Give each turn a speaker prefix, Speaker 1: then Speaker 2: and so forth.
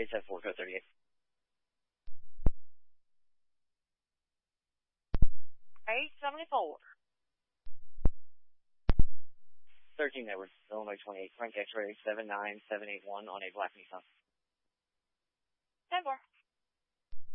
Speaker 1: 874, code 38.
Speaker 2: 874.
Speaker 1: 13 Edwards, Illinois 28, Frank X-ray 79781 on a black Nissan.
Speaker 2: 10-4.